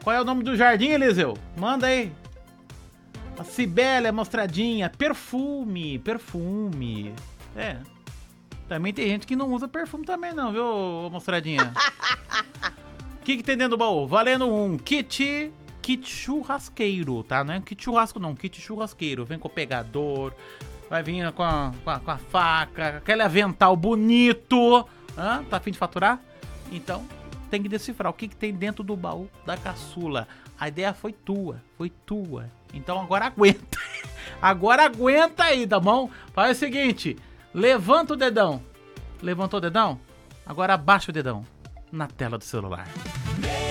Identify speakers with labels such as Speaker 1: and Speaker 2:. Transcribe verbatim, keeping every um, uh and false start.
Speaker 1: Qual é o nome do jardim, Eliseu? Manda aí. A Cibele, a mostradinha. Perfume, perfume. É. Também tem gente que não usa perfume também não, viu, mostradinha? O que que tem dentro do baú? Valendo um kit... Kit churrasqueiro, tá? Não é um kit churrasco não, kit churrasqueiro. Vem com o pegador, vai vir com a, com a, com a faca, aquele avental bonito. Hã? Tá a fim de faturar? Então, tem que decifrar o que, que tem dentro do baú da caçula. A ideia foi tua, foi tua. Então agora aguenta. Agora aguenta aí, tá bom? Faz o seguinte, levanta o dedão. Levantou o dedão? Agora abaixa o dedão na tela do celular.